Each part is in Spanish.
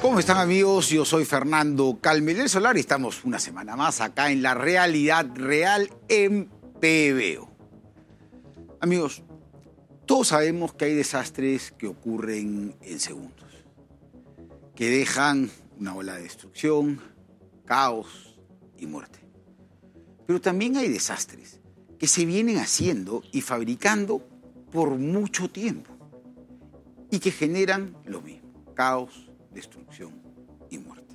¿Cómo están, amigos? Yo soy Fernando Calmel del Solar y estamos una semana más acá en La Realidad Real en PBO. Amigos, todos sabemos que hay desastres que ocurren en segundos, que dejan una ola de destrucción, caos y muerte. Pero también hay desastres que se vienen haciendo y fabricando por mucho tiempo y que generan lo mismo: caos, destrucción y muerte.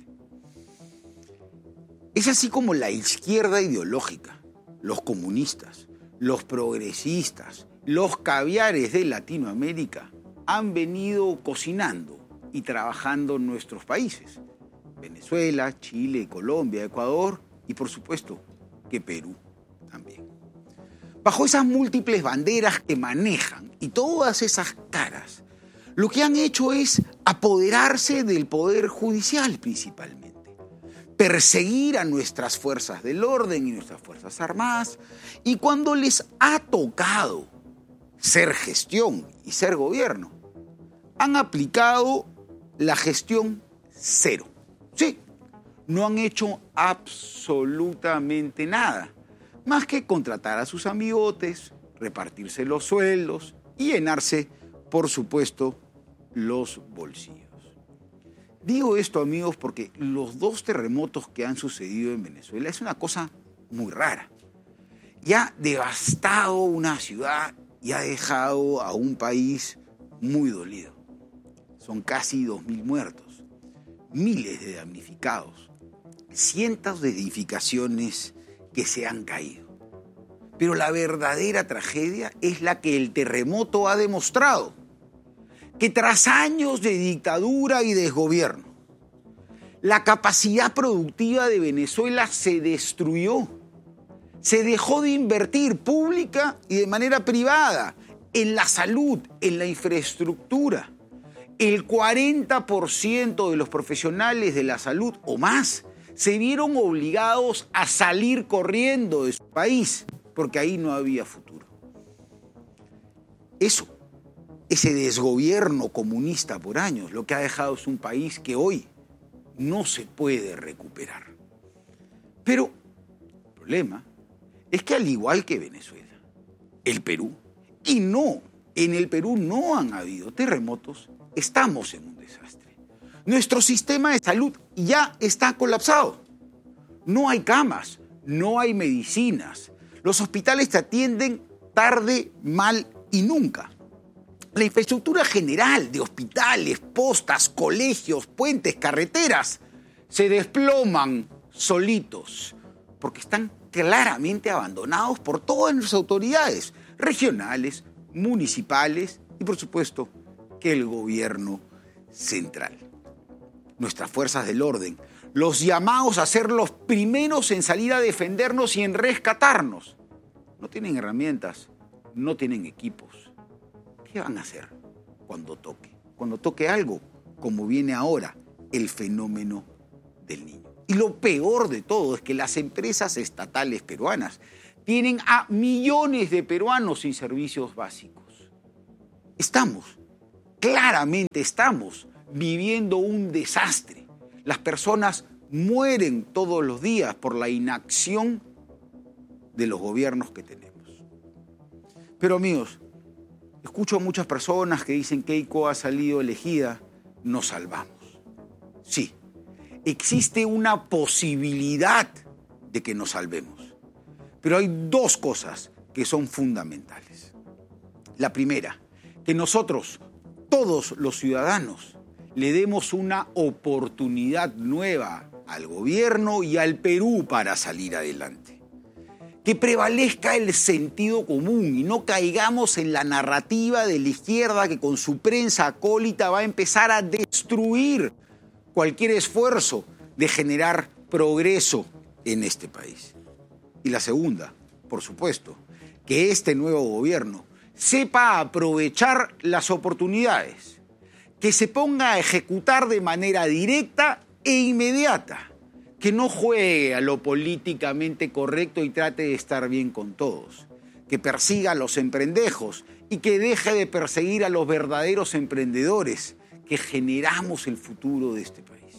Es así como la izquierda ideológica, los comunistas, los progresistas, los caviares de Latinoamérica han venido cocinando y trabajando en nuestros países: Venezuela, Chile, Colombia, Ecuador y, por supuesto, que Perú también. Bajo esas múltiples banderas que manejan y todas esas caras, lo que han hecho es apoderarse del poder judicial principalmente, perseguir a nuestras fuerzas del orden y nuestras fuerzas armadas, y cuando les ha tocado ser gestión y ser gobierno, han aplicado la gestión cero. Sí, no han hecho absolutamente nada, más que contratar a sus amigotes, repartirse los sueldos y llenarse, por supuesto, los bolsillos. Digo esto, amigos, porque los dos terremotos que han sucedido en Venezuela es una cosa muy rara. Ya ha devastado una ciudad y ha dejado a un país muy dolido. Son casi 2.000 muertos, miles de damnificados, cientos de edificaciones que se han caído. Pero la verdadera tragedia es la que el terremoto ha demostrado: que tras años de dictadura y desgobierno, la capacidad productiva de Venezuela se destruyó. Se dejó de invertir pública y de manera privada en la salud, en la infraestructura. El 40% de los profesionales de la salud o más se vieron obligados a salir corriendo de su país porque ahí no había futuro. Ese desgobierno comunista por años, lo que ha dejado es un país que hoy no se puede recuperar. Pero el problema es que, al igual que Venezuela, el Perú, y no, en el Perú no han habido terremotos, estamos en un desastre. Nuestro sistema de salud ya está colapsado. No hay camas, no hay medicinas. Los hospitales te atienden tarde, mal y nunca. La infraestructura general de hospitales, postas, colegios, puentes, carreteras se desploman solitos porque están claramente abandonados por todas nuestras autoridades regionales, municipales y, por supuesto, que el gobierno central. Nuestras fuerzas del orden, los llamados a ser los primeros en salir a defendernos y en rescatarnos, no tienen herramientas, no tienen equipos. ¿Qué van a hacer cuando toque? Cuando toque algo, como viene ahora, el fenómeno del Niño. Y lo peor de todo es que las empresas estatales peruanas tienen a millones de peruanos sin servicios básicos. Claramente estamos viviendo un desastre. Las personas mueren todos los días por la inacción de los gobiernos que tenemos. Pero, amigos, escucho a muchas personas que dicen que Keiko ha salido elegida, nos salvamos. Sí, existe una posibilidad de que nos salvemos. Pero hay dos cosas que son fundamentales. La primera, que nosotros, todos los ciudadanos, le demos una oportunidad nueva al gobierno y al Perú para salir adelante. Que prevalezca el sentido común y no caigamos en la narrativa de la izquierda que con su prensa acólita va a empezar a destruir cualquier esfuerzo de generar progreso en este país. Y la segunda, por supuesto, que este nuevo gobierno sepa aprovechar las oportunidades, que se ponga a ejecutar de manera directa e inmediata, que no juegue a lo políticamente correcto y trate de estar bien con todos, que persiga a los emprendejos y que deje de perseguir a los verdaderos emprendedores que generamos el futuro de este país.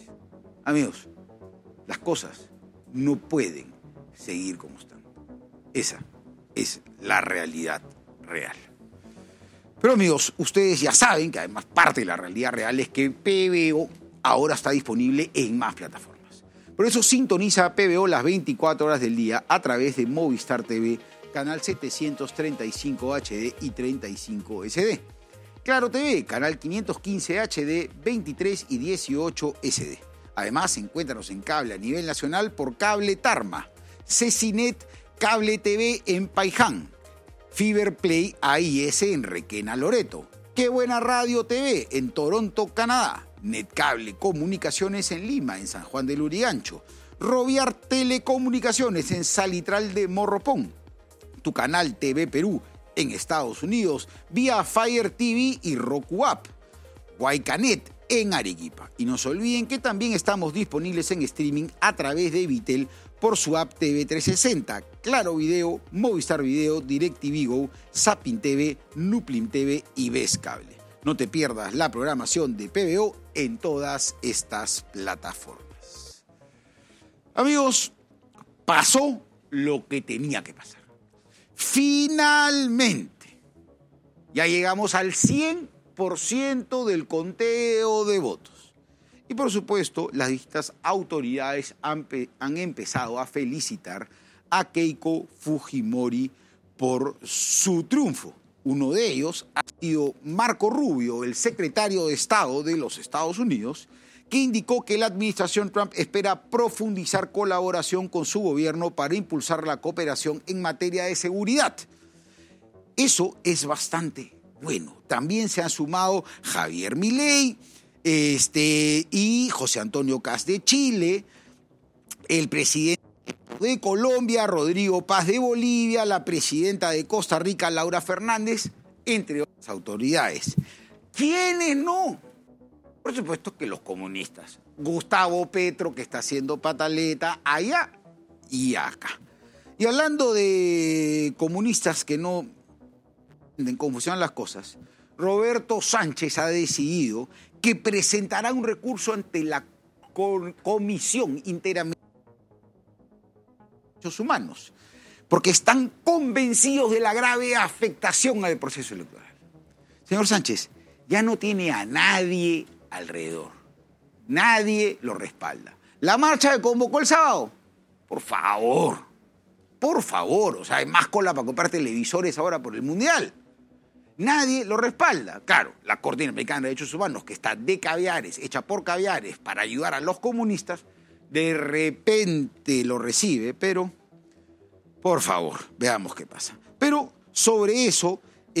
Amigos, las cosas no pueden seguir como están. Esa es la realidad real. Pero amigos, ustedes ya saben que además parte de la realidad real es que PBO ahora está disponible en más plataformas. Por eso sintoniza PBO las 24 horas del día a través de Movistar TV, canal 735 HD y 35 SD. Claro TV, canal 515 HD, 23 y 18 SD. Además, encuéntranos en cable a nivel nacional por Cable Tarma, Cecinet Cable TV en Paiján, Fiberplay AIS en Requena, Loreto, Qué Buena Radio TV en Toronto, Canadá, Netcable Comunicaciones en Lima, en San Juan del Lurigancho, Roviar Telecomunicaciones en Salitral de Morropón, Tu Canal TV Perú en Estados Unidos, vía Fire TV y Roku App, Guaycanet en Arequipa. Y no se olviden que también estamos disponibles en streaming a través de Vitel por su app TV 360, Claro Video, Movistar Video, DirecTV Go, Zapping TV, Nuplim TV y Ves Cable. No te pierdas la programación de PBO en todas estas plataformas. Amigos, pasó lo que tenía que pasar. Finalmente, ya llegamos al 100% del conteo de votos. Y por supuesto, las distintas autoridades han empezado a felicitar a Keiko Fujimori por su triunfo. Uno de ellos ha sido Marco Rubio, el secretario de Estado de los Estados Unidos, que indicó que la administración Trump espera profundizar colaboración con su gobierno para impulsar la cooperación en materia de seguridad. Eso es bastante bueno. También se han sumado Javier Milei, y José Antonio Kast de Chile, el presidente de Colombia, Rodrigo Paz de Bolivia, la presidenta de Costa Rica, Laura Fernández, entre otras autoridades. ¿Quiénes no? Por supuesto que los comunistas. Gustavo Petro, que está haciendo pataleta allá y acá. Y hablando de comunistas que no entienden cómo funcionan las cosas, Roberto Sánchez ha decidido que presentará un recurso ante la Comisión Interamericana de Derechos Humanos, porque están convencidos de la grave afectación al proceso electoral. Señor Sánchez, ya no tiene a nadie alrededor. Nadie lo respalda. ¿La marcha que convocó el sábado? Por favor, o sea, hay más cola para comprar televisores ahora por el Mundial. Nadie lo respalda. Claro, la Corte Interamericana de Derechos Humanos, que está de caviares, hecha por caviares, para ayudar a los comunistas, de repente lo recibe, pero, por favor, veamos qué pasa. Pero sobre eso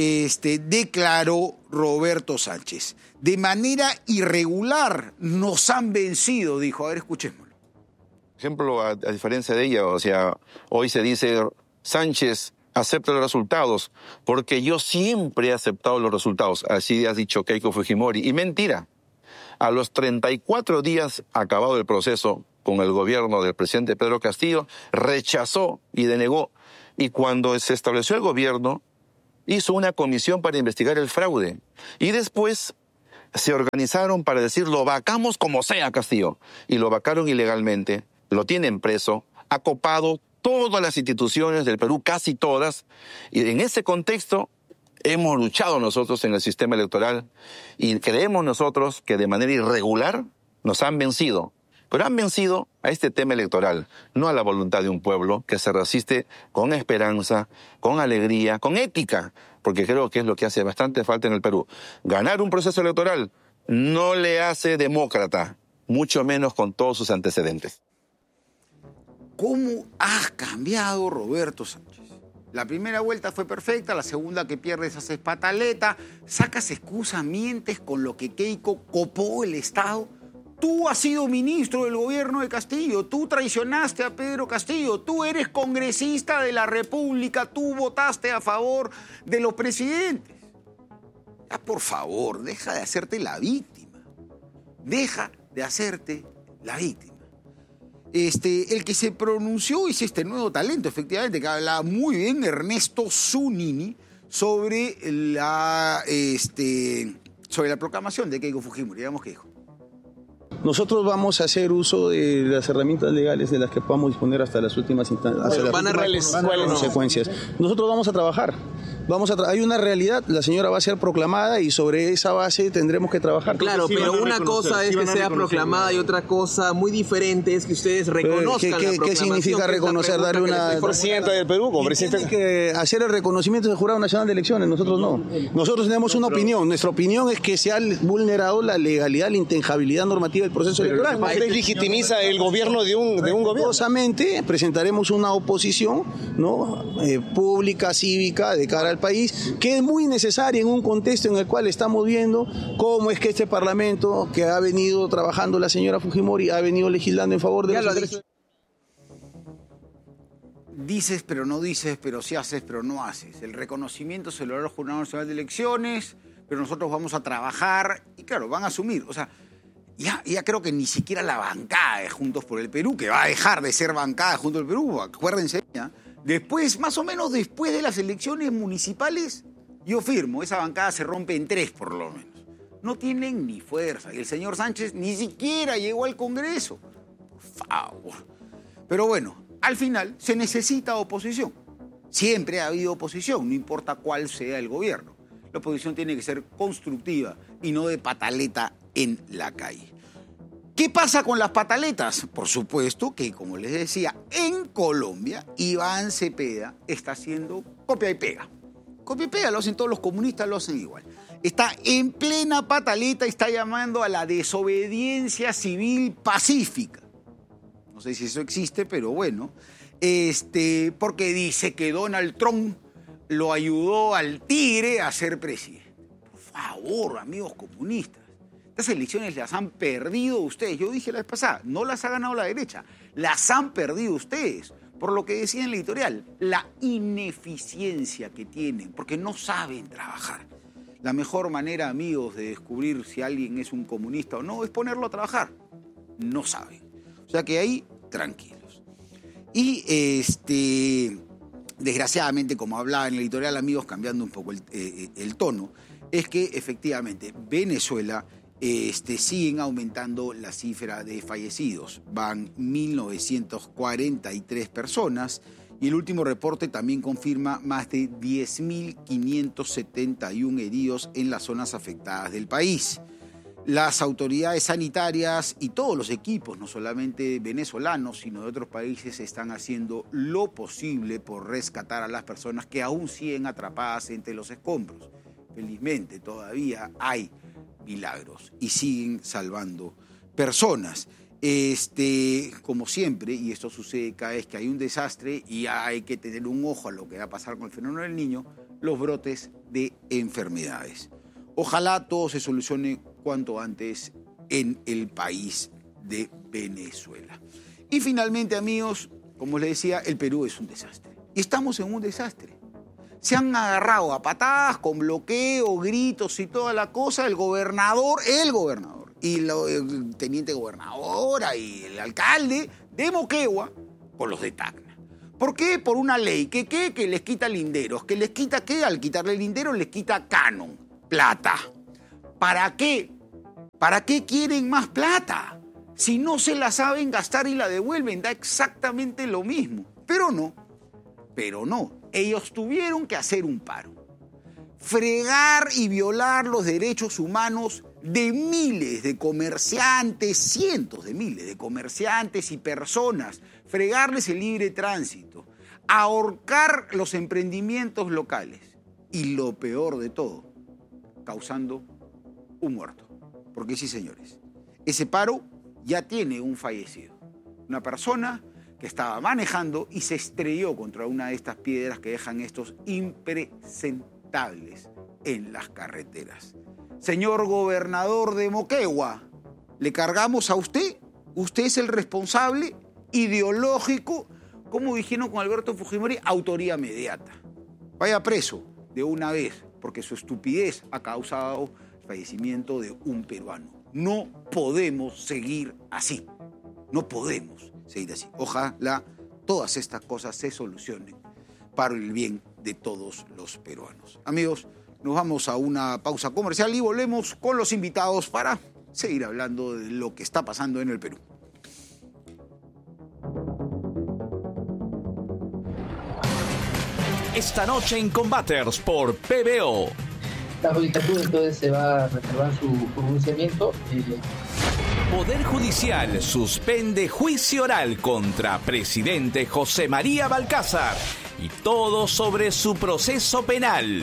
declaró Roberto Sánchez. De manera irregular nos han vencido, dijo. A ver, escuchémoslo. Por ejemplo, a diferencia de ella, o sea, hoy se dice Sánchez acepta los resultados, porque yo siempre he aceptado los resultados. Así has dicho Keiko Fujimori. Y mentira. A los 34 días acabado el proceso con el gobierno del presidente Pedro Castillo, rechazó y denegó. Y cuando se estableció el gobierno, hizo una comisión para investigar el fraude. Y después se organizaron para decir, lo vacamos como sea, Castillo. Y lo vacaron ilegalmente, lo tienen preso, ha copado todas las instituciones del Perú, casi todas, y en ese contexto hemos luchado nosotros en el sistema electoral y creemos nosotros que de manera irregular nos han vencido. Pero han vencido a este tema electoral, no a la voluntad de un pueblo que se resiste con esperanza, con alegría, con ética, porque creo que es lo que hace bastante falta en el Perú. Ganar un proceso electoral no le hace demócrata, mucho menos con todos sus antecedentes. ¿Cómo ha cambiado Roberto Sánchez? La primera vuelta fue perfecta, la segunda que pierdes haces pataleta, sacas excusas, mientes con lo que Keiko copó el Estado. Tú has sido ministro del gobierno de Castillo, tú traicionaste a Pedro Castillo, tú eres congresista de la República, tú votaste a favor de los presidentes. Ya, por favor, deja de hacerte la víctima. Deja de hacerte la víctima. El que se pronunció es este nuevo talento, efectivamente, que hablaba muy bien, Ernesto Zunini, sobre la proclamación de Keiko Fujimori. Digamos que dijo. nosotros vamos a hacer uso de las herramientas legales de las que podamos disponer hasta las últimas consecuencias. Nosotros vamos a trabajar. Hay una realidad, la señora va a ser proclamada y sobre esa base tendremos que trabajar. Claro, pero una cosa es que sea proclamada y otra cosa muy diferente es que ustedes reconozcan la proclamación. ¿Qué significa reconocer? Darle una... Presidente del Perú, como presidente... Tiene que hacer el reconocimiento del Jurado Nacional de Elecciones, nosotros no. Nosotros tenemos una opinión. Nuestra opinión es que se ha vulnerado la legalidad, la intangibilidad normativa del proceso electoral. ¿Usted legitimiza el gobierno de un gobierno? Rigurosamente presentaremos una oposición, ¿no? Pública, cívica, de cara al país, que es muy necesaria en un contexto en el cual estamos viendo cómo es que este Parlamento, que ha venido trabajando la señora Fujimori, ha venido legislando en favor de los intereses. Dices, pero no dices, pero sí haces, pero no haces. El reconocimiento se lo dará el Jurado Nacional de Elecciones, pero nosotros vamos a trabajar y claro, van a asumir. O sea, ya creo que ni siquiera la bancada de Juntos por el Perú, que va a dejar de ser bancada de Juntos por el Perú, acuérdense, ¿ya? Después, más o menos después de las elecciones municipales, yo firmo, esa bancada se rompe en 3 por lo menos. No tienen ni fuerza. Y el señor Sánchez ni siquiera llegó al Congreso. Por favor. Pero bueno, al final se necesita oposición. Siempre ha habido oposición, no importa cuál sea el gobierno. La oposición tiene que ser constructiva y no de pataleta en la calle. ¿Qué pasa con las pataletas? Por supuesto que, como les decía, en Colombia, Iván Cepeda está haciendo copia y pega. Copia y pega, lo hacen todos los comunistas, lo hacen igual. Está en plena pataleta y está llamando a la desobediencia civil pacífica. No sé si eso existe, pero bueno. Porque dice que Donald Trump lo ayudó al tigre a ser presidente. Por favor, amigos comunistas. Estas elecciones las han perdido ustedes. Yo dije la vez pasada, no las ha ganado la derecha, las han perdido ustedes. Por lo que decía en el editorial, la ineficiencia que tienen, porque no saben trabajar. La mejor manera, amigos, de descubrir si alguien es un comunista o no, es ponerlo a trabajar. No saben. O sea que ahí, tranquilos. Y desgraciadamente, como hablaba en el editorial, amigos, cambiando un poco el tono, es que efectivamente Venezuela siguen aumentando la cifra de fallecidos. Van 1.943 personas y el último reporte también confirma más de 10.571 heridos en las zonas afectadas del país. Las autoridades sanitarias y todos los equipos, no solamente venezolanos, sino de otros países, están haciendo lo posible por rescatar a las personas que aún siguen atrapadas entre los escombros. Felizmente todavía hay milagros y siguen salvando personas. Como siempre, y esto sucede cada vez que hay un desastre y hay que tener un ojo a lo que va a pasar con el fenómeno del Niño, los brotes de enfermedades. Ojalá todo se solucione cuanto antes en el país de Venezuela. Y finalmente, amigos, como les decía, el Perú es un desastre. Y estamos en un desastre. Se han agarrado a patadas, con bloqueo, gritos y toda la cosa, el gobernador, y el teniente gobernadora y el alcalde de Moquegua con los de Tacna. ¿Por qué? Por una ley que les quita linderos. ¿Que les quita qué? Al quitarle lindero les quita canon, plata. ¿Para qué? ¿Para qué quieren más plata? Si no se la saben gastar y la devuelven, da exactamente lo mismo. Pero no. Ellos tuvieron que hacer un paro. Fregar y violar los derechos humanos de miles de comerciantes, cientos de miles de comerciantes y personas, fregarles el libre tránsito, ahorcar los emprendimientos locales y lo peor de todo, causando un muerto. Porque sí, señores, ese paro ya tiene un fallecido. Una persona que estaba manejando y se estrelló contra una de estas piedras que dejan estos impresentables en las carreteras. Señor gobernador de Moquegua, ¿le cargamos a usted? Usted es el responsable ideológico, como dijeron con Alberto Fujimori, autoría inmediata. Vaya preso de una vez, porque su estupidez ha causado el fallecimiento de un peruano. No podemos seguir así. No podemos seguir así. Ojalá todas estas cosas se solucionen para el bien de todos los peruanos. Amigos, nos vamos a una pausa comercial y volvemos con los invitados para seguir hablando de lo que está pasando en el Perú. Esta noche en Combaters por PBO. La judicatura entonces se va a reservar su pronunciamiento. Poder Judicial suspende juicio oral contra presidente José María Balcázar y todo sobre su proceso penal.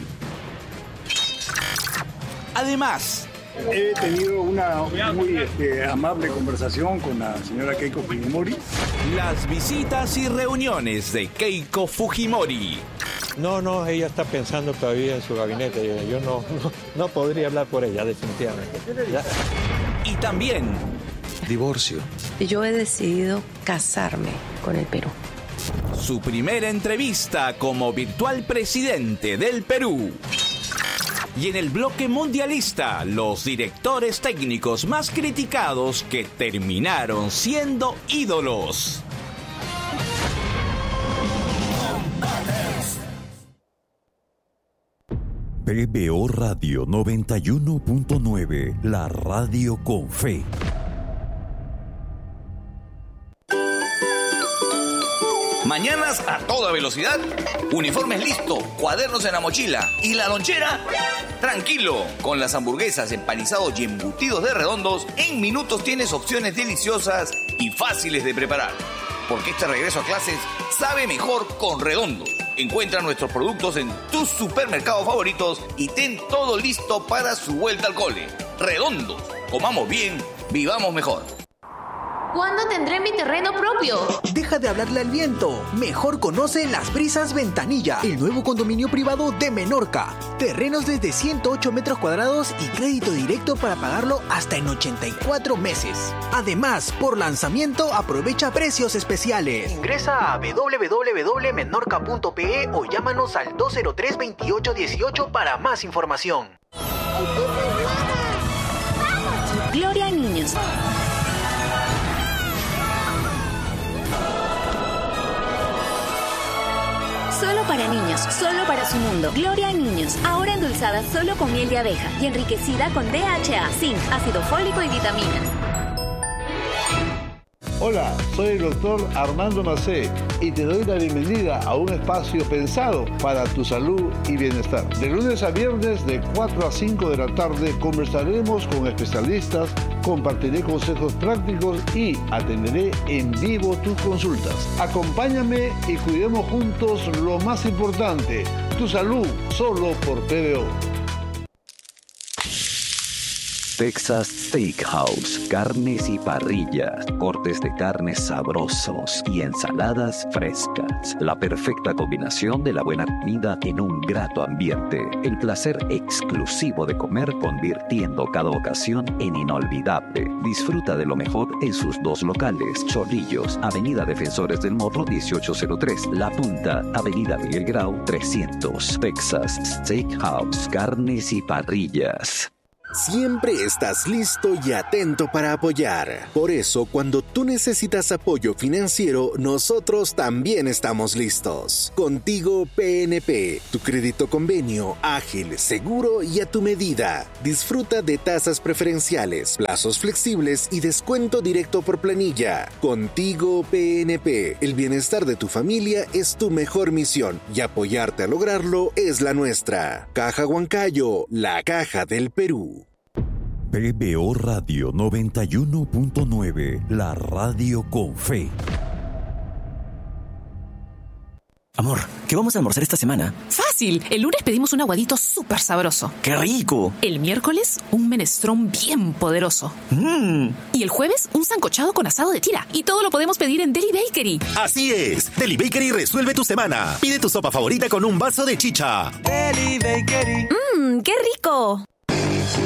Además, he tenido una muy amable conversación con la señora Keiko Fujimori. Las visitas y reuniones de Keiko Fujimori. No, ella está pensando todavía en su gabinete. Yo no podría hablar por ella, definitivamente. ¿Ya? Y también... divorcio. Yo he decidido casarme con el Perú. Su primera entrevista como virtual presidente del Perú. Y en el bloque mundialista, los directores técnicos más criticados que terminaron siendo ídolos. PBO Radio 91.9, la radio con fe. Mañanas a toda velocidad, uniformes listo, cuadernos en la mochila y la lonchera. Tranquilo, con las hamburguesas, empanizados y embutidos de Redondos, en minutos tienes opciones deliciosas y fáciles de preparar. Porque este regreso a clases sabe mejor con Redondos. Encuentra nuestros productos en tus supermercados favoritos y ten todo listo para su vuelta al cole. Redondos, comamos bien, vivamos mejor. ¿Cuándo tendré mi terreno propio? Deja de hablarle al viento. Mejor conoce Las Brisas Ventanilla, el nuevo condominio privado de Menorca. Terrenos desde 108 metros cuadrados y crédito directo para pagarlo hasta en 84 meses. Además, por lanzamiento aprovecha precios especiales. Ingresa a www.menorca.pe o llámanos al 203-2818 para más información. Gloria a Niños. Solo para niños, solo para su mundo. Gloria a Niños, ahora endulzada solo con miel de abeja y enriquecida con DHA, zinc, ácido fólico y vitaminas. Hola, soy el doctor Armando Macé y te doy la bienvenida a un espacio pensado para tu salud y bienestar. De lunes a viernes de 4 a 5 de la tarde conversaremos con especialistas, compartiré consejos prácticos y atenderé en vivo tus consultas. Acompáñame y cuidemos juntos lo más importante, tu salud, solo por PBO. Texas Steakhouse, carnes y parrillas, cortes de carne sabrosos y ensaladas frescas. La perfecta combinación de la buena comida en un grato ambiente. El placer exclusivo de comer convirtiendo cada ocasión en inolvidable. Disfruta de lo mejor en sus dos locales. Chorrillos, Avenida Defensores del Morro 1803. La Punta, Avenida Miguel Grau 300. Texas Steakhouse, carnes y parrillas. Siempre estás listo y atento para apoyar. Por eso, cuando tú necesitas apoyo financiero, nosotros también estamos listos. Contigo PNP, tu crédito convenio, ágil, seguro y a tu medida. Disfruta de tasas preferenciales, plazos flexibles y descuento directo por planilla. Contigo PNP, el bienestar de tu familia es tu mejor misión y apoyarte a lograrlo es la nuestra. Caja Huancayo, la caja del Perú. PBO Radio 91.9, la radio con fe. Amor, ¿qué vamos a almorzar esta semana? ¡Fácil! El lunes pedimos un aguadito súper sabroso. ¡Qué rico! El miércoles, un menestrón bien poderoso. Y el jueves, un sancochado con asado de tira. Y todo lo podemos pedir en Deli Bakery. ¡Así es! Deli Bakery resuelve tu semana. Pide tu sopa favorita con un vaso de chicha. Deli Bakery. ¡Qué rico!